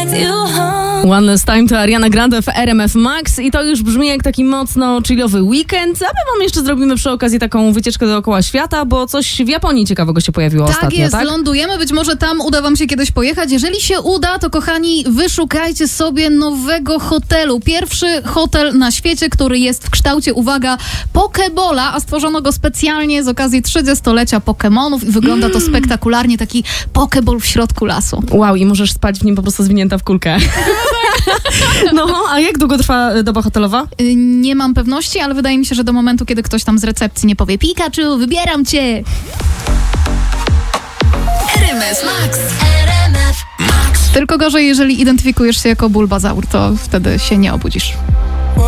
One Last Time to Ariana Grande w RMF Max i to już brzmi jak taki mocno chillowy weekend, a my wam jeszcze zrobimy przy okazji taką wycieczkę dookoła świata, bo coś w Japonii ciekawego się pojawiło ostatnio, jest, tak? lądujemy, być może tam uda wam się kiedyś pojechać. Jeżeli się uda, to kochani, wyszukajcie sobie nowego hotelu. Pierwszy hotel na świecie, który jest w kształcie, uwaga, Pokebola, a stworzono go specjalnie z okazji 30-lecia Pokemonów i wygląda to spektakularnie, taki Pokeball w środku lasu. Wow, i możesz spać w nim po prostu zwinięta w kulkę. No, a jak długo trwa doba hotelowa? Nie mam pewności, ale wydaje mi się, że do momentu, kiedy ktoś tam z recepcji nie powie: Pikachu, wybieram cię! RMF Max. RMF Max. Tylko gorzej, jeżeli identyfikujesz się jako Bulbazaur, to wtedy się nie obudzisz.